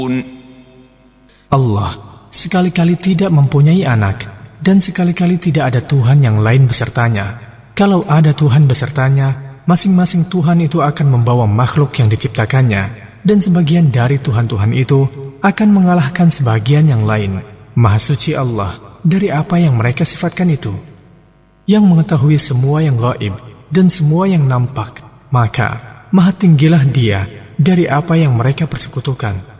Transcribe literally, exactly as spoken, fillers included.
Allah sekali-kali tidak mempunyai anak, dan sekali-kali tidak ada Tuhan yang lain besertanya. Kalau ada Tuhan besertanya, masing-masing Tuhan itu akan membawa makhluk yang diciptakannya, dan sebagian dari Tuhan-Tuhan itu akan mengalahkan sebagian yang lain. Maha suci Allah dari apa yang mereka sifatkan itu, yang mengetahui semua yang gaib dan semua yang nampak. Maka maha tinggilah Dia dari apa yang mereka persekutukan.